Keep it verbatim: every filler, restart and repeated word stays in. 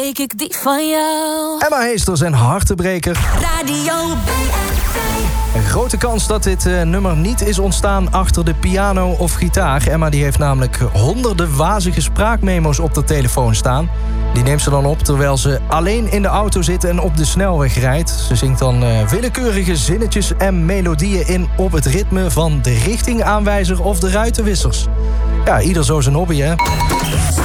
breek ik die van jou. Emma Heesters en Hartebreker. Radio B F M. Een grote kans dat dit uh, nummer niet is ontstaan achter de piano of gitaar. Emma die heeft namelijk honderden wazige spraakmemo's op de telefoon staan. Die neemt ze dan op terwijl ze alleen in de auto zit en op de snelweg rijdt. Ze zingt dan uh, willekeurige zinnetjes en melodieën in op het ritme van de richtingaanwijzer of de ruitenwissers. Ja, ieder zo zijn hobby, hè?